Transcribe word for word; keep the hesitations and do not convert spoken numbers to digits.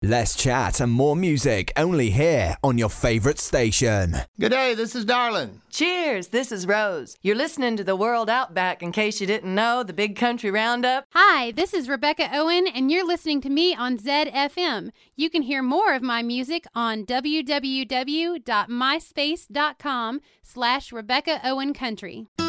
Less chat and more music only here on your favorite station. Good day, this is Darlin. Cheers, this is Rose. You're listening to the World Outback, in case you didn't know, the Big Country Roundup. Hi, this is Rebecca Owen, and you're listening to me on Z F M. You can hear more of my music on www.myspace.com slash Rebecca Owen Country.